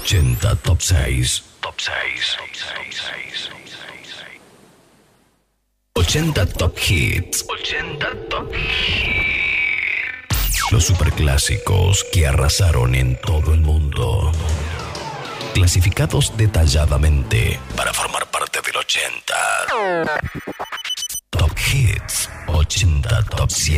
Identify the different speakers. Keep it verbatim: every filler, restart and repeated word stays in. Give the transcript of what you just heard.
Speaker 1: ochenta Top seis. Top seis. ochenta Top Hits. ochenta Top Hits. Los superclásicos que arrasaron en todo el mundo. Clasificados detalladamente para formar parte del ochenta. Top Hits. ochenta Top siete.